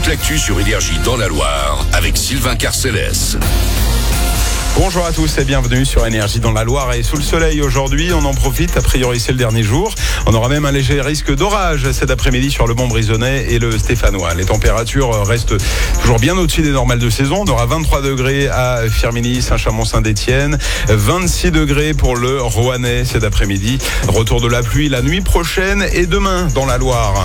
toute l'actu sur Énergie dans la Loire avec Sylvain Carcellès. Bonjour à tous et bienvenue sur Énergie dans la Loire et sous le soleil aujourd'hui. On en profite, a priori c'est le dernier jour. On aura même un léger risque d'orage cet après-midi sur le Mont-Brisonnais et le Stéphanois. Les températures restent toujours bien au-dessus des normales de saison. On aura 23 degrés à Firminy, Saint-Chamond, Saint-Étienne, 26 degrés pour le Roannais cet après-midi. Retour de la pluie la nuit prochaine et demain dans la Loire.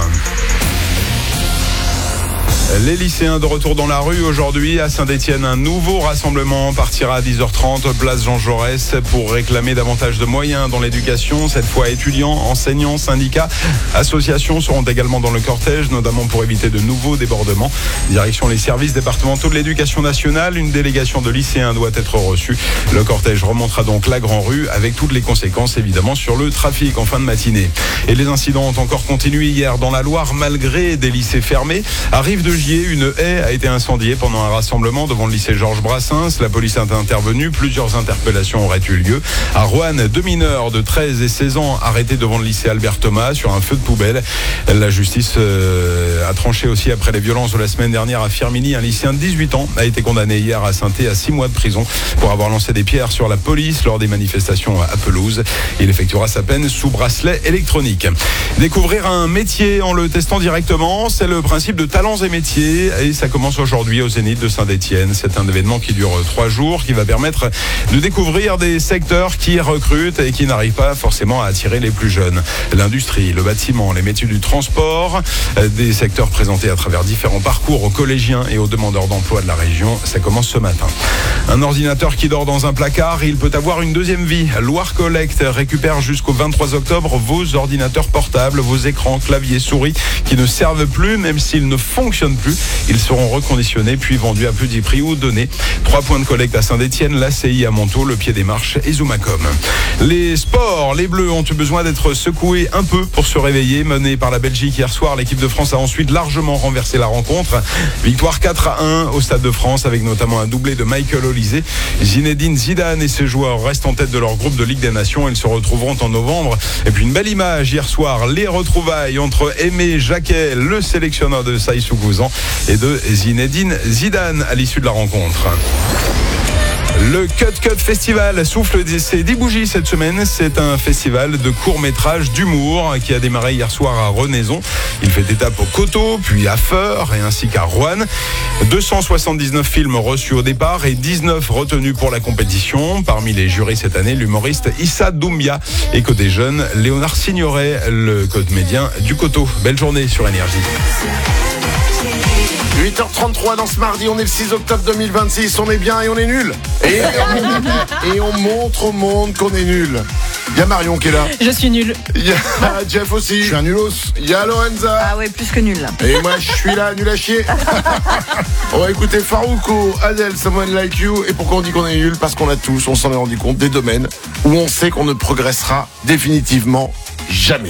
Les lycéens de retour dans la rue aujourd'hui à Saint-Étienne. Un nouveau rassemblement partira à 10h30 place Jean Jaurès pour réclamer davantage de moyens dans l'éducation. Cette fois, étudiants, enseignants, syndicats, associations seront également dans le cortège, notamment pour éviter de nouveaux débordements. Direction les services départementaux de l'éducation nationale. Une délégation de lycéens doit être reçue. Le cortège remontera donc la Grand Rue avec toutes les conséquences évidemment sur le trafic en fin de matinée. Et les incidents ont encore continué hier dans la Loire malgré des lycées fermés. À Rive de Gier, une haie a été incendiée pendant un rassemblement devant le lycée Georges Brassens. La police est intervenue. Plusieurs interpellations auraient eu lieu. À Roanne, 2 mineurs de 13 et 16 ans arrêtés devant le lycée Albert Thomas sur un feu de poubelle. La justice a tranché aussi après les violences de la semaine dernière à Firminy. Un lycéen de 18 ans a été condamné hier à Saint-Étienne à 6 mois de prison pour avoir lancé des pierres sur la police lors des manifestations à Pelouse. Il effectuera sa peine sous bracelet électronique. Découvrir un métier en le testant directement, c'est le principe de Talents et métiers. Et ça commence aujourd'hui au Zénith de Saint-Étienne. C'est un événement qui dure 3 jours, qui va permettre de découvrir des secteurs qui recrutent et qui n'arrivent pas forcément à attirer les plus jeunes. L'industrie, le bâtiment, les métiers du transport, des secteurs présentés à travers différents parcours aux collégiens et aux demandeurs d'emploi de la région. Ça commence ce matin. Un ordinateur qui dort dans un placard, il peut avoir une deuxième vie. Loire Collect récupère jusqu'au 23 octobre vos ordinateurs portables, vos écrans, claviers, souris qui ne servent plus, même s'ils ne fonctionnent plus. Ils seront reconditionnés puis vendus à petit prix ou donnés. 3 points de collecte à Saint-Étienne, l'ACI à Montaut, le Pied des Marches et Zoomacom. Les sports, les Bleus ont eu besoin d'être secoués un peu pour se réveiller. Menée par la Belgique hier soir, l'équipe de France a ensuite largement renversé la rencontre. Victoire 4-1 au Stade de France avec notamment un doublé de Michael Olysée. Zinedine Zidane et ses joueurs restent en tête de leur groupe de Ligue des Nations. Ils se retrouveront en novembre. Et puis une belle image hier soir, les retrouvailles entre Aimé Jacquet, le sélectionneur de Saï-Sougouzan, et de Zinedine Zidane à l'issue de la rencontre. Le Cut Festival souffle ses 10 bougies cette semaine. C'est un festival de courts-métrages d'humour qui a démarré hier soir à Renaison. Il fait étape au Coteau, puis à Feur et ainsi qu'à Roanne. 279 films reçus au départ et 19 retenus pour la compétition. Parmi les jurys cette année, l'humoriste Issa Doumbia et côté jeune, Léonard Signoret, le comédien du Coteau. Belle journée sur Énergie. 8h33 dans ce mardi, on est le 6 octobre 2026, on est bien et on est nul. Et on montre au monde qu'on est nul. Il y a Marion qui est là. Je suis nul. Il y a Jeff aussi. Je suis un nulos. Il y a Lorenza. Ah ouais, plus que nul. Et moi je suis là, nul à chier. On va écouter Farouko, Adele, Someone Like You. Et pourquoi on dit qu'on est nul? Parce qu'on a tous, on s'en est rendu compte, des domaines où on sait qu'on ne progressera définitivement jamais.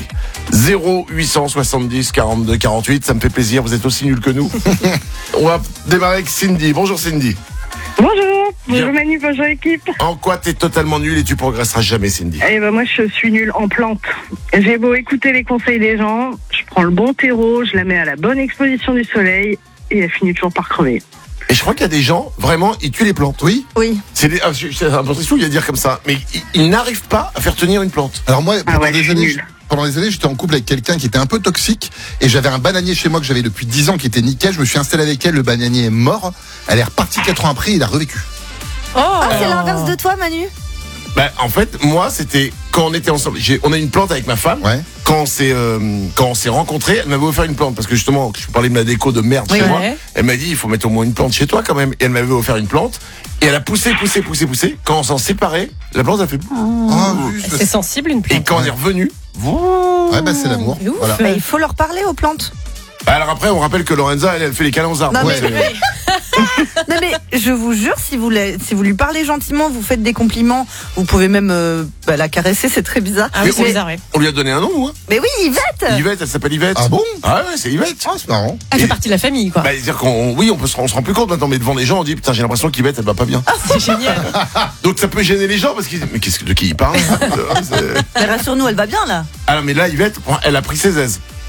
0870 42 48, ça me fait plaisir, vous êtes aussi nuls que nous. On va démarrer avec Cindy. Bonjour Cindy. Bonjour Manu, bonjour équipe. En quoi t'es totalement nul et tu progresseras jamais, Cindy? Eh ben moi je suis nulle en plantes. J'ai beau écouter les conseils des gens, je prends le bon terreau, je la mets à la bonne exposition du soleil et elle finit toujours par crever. Et je crois qu'il y a des gens, vraiment, ils tuent les plantes. Oui. Oui. C'est un peu fou à dire comme ça, mais ils n'arrivent pas à faire tenir une plante. Alors moi, Pendant des années, j'étais en couple avec quelqu'un qui était un peu toxique et j'avais un bananier chez moi que j'avais depuis 10 ans qui était nickel. Je me suis installé avec elle, le bananier est mort. Elle est repartie 4 ans après, il a revécu. C'est l'inverse de toi, Manu. Bah, en fait, moi, c'était quand on était ensemble. On a une plante avec ma femme. Ouais. Quand on s'est rencontrés, elle m'avait offert une plante parce que justement, je parlais de ma déco de merde chez moi. Elle m'a dit, il faut mettre au moins une plante chez toi quand même. Et elle m'avait offert une plante. Et elle a poussé. Quand on s'en séparait, la plante a fait. C'est sensible une plante. Et quand on est revenu, ouais, bah c'est l'amour. Voilà. Bah, il faut leur parler aux plantes. Alors après, on rappelle que Lorenza, elle fait les câlins aux arbres. Non, non mais je vous jure, si vous lui parlez gentiment, vous faites des compliments, vous pouvez même la caresser, c'est très bizarre. Ah oui, c'est bizarre, oui. On lui a donné un nom, nous, hein. Mais oui, Yvette. Yvette, elle s'appelle Yvette. Ah bon? Ah ouais, c'est Yvette. Ah, c'est marrant. Elle fait partie de la famille, quoi. Bah, c'est-à-dire on se rend plus compte maintenant, mais devant les gens, on dit, putain, j'ai l'impression qu'Yvette, elle va pas bien. C'est génial. Donc ça peut gêner les gens parce qu'ils disent, mais de qui il parle? Mais rassure-nous, elle va bien là. Ah non, mais là, Yvette, elle a pris ses aises.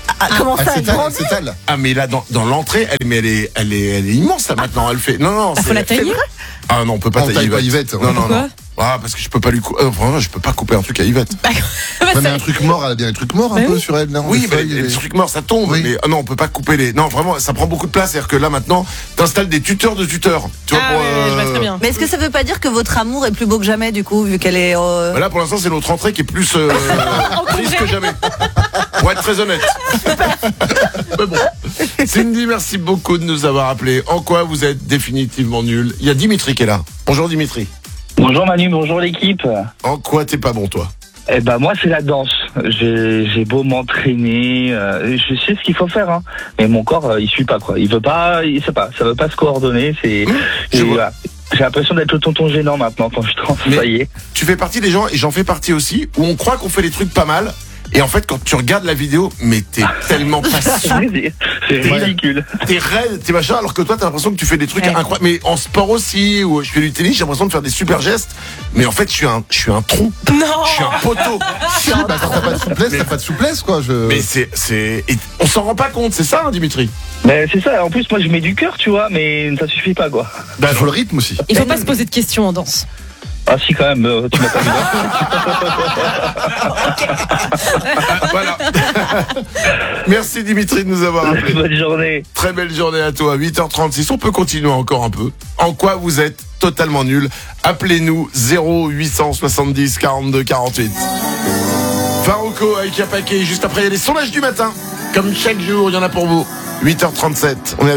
Comment ça, Elle grandi? s'étale. Ah, mais là, dans l'entrée, elle est immense, là, maintenant. Elle fait. Non, Faut la tailler. Ah non, on peut pas On tailler taille pas Yvette. Yvette. Non, non, Pourquoi non. Ah, parce que je peux pas lui vraiment, je peux pas couper un truc à Yvette. Ouais, mais un truc mort, elle a bien un truc mort un Bah peu oui. sur elle. Non, Oui, les mais feuilles, les trucs morts, ça tombe. Oui. Mais non, on peut pas couper les. Non, vraiment, ça prend beaucoup de place. C'est-à-dire que là, maintenant, t'installes des tuteurs de tuteurs. Tu vois, Ah pour, ouais, je vois très bien. Mais est-ce que ça veut pas dire que votre amour est plus beau que jamais, du coup, vu qu'elle est. Bah là, pour l'instant, c'est notre entrée qui est plus triste que jamais. Pour être très honnête. Mais bon. Cindy, merci beaucoup de nous avoir appelés. En quoi vous êtes définitivement nul? Il y a Dimitri qui est là. Bonjour Dimitri. Bonjour Manu, bonjour l'équipe. En quoi t'es pas bon, toi? Eh ben moi c'est la danse. J'ai beau m'entraîner, je sais ce qu'il faut faire, hein. Mais mon corps il suit pas quoi. Il veut pas, il sait pas, ça veut pas se coordonner. C'est, je vois. voilà. J'ai l'impression d'être le tonton gênant maintenant quand je danse. Mais- Ça y est. Tu fais partie des gens, et j'en fais partie aussi, où on croit qu'on fait les trucs pas mal. Et en fait, quand tu regardes la vidéo, mais t'es tellement pas sûr. C'est ridicule. T'es raide, t'es machin, alors que toi, t'as l'impression que tu fais des trucs Ouais. incroyables. Mais en sport aussi, où je fais du tennis, j'ai l'impression de faire des super gestes. Mais en fait, je suis un trou. Non. Je suis un poteau. Si, bah, quand t'as pas de souplesse, Mais- t'as pas de souplesse, quoi. Mais et on s'en rend pas compte, c'est ça, hein, Dimitri? Mais c'est ça. En plus moi je mets du cœur, tu vois, mais ça suffit pas quoi. Bah, faut le rythme aussi. Il faut pas se poser de questions en danse. Ah si quand même, tu m'as pas vu. Voilà. Merci Dimitri de nous avoir appelés. Bonne journée. Très belle journée à toi, 8h36. On peut continuer encore un peu. En quoi vous êtes totalement nul? Appelez-nous 0870 42 48. Farouko avec Yapake. Juste après, il y a les sondages du matin. Comme chaque jour, il y en a pour vous. 8h37. On est avec